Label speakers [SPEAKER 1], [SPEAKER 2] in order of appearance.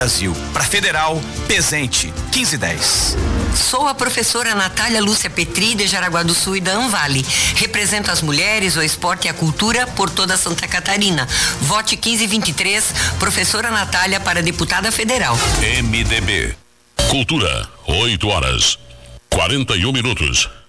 [SPEAKER 1] Brasil. Para Federal, Pesente, 1510.
[SPEAKER 2] Sou a professora Natália Lúcia Petri, de Jaraguá do Sul e da Anvale. Represento as mulheres, o esporte e a cultura por toda Santa Catarina. Vote 1523, professora Natália para deputada federal.
[SPEAKER 3] MDB. Cultura, 8 horas, 41 minutos.